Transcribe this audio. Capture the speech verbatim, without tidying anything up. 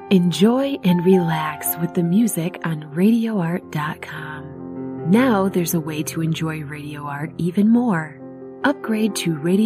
Enjoy and relax with the music on radio art dot com. Now there's a way to enjoy Radio Art even more. Upgrade to Radio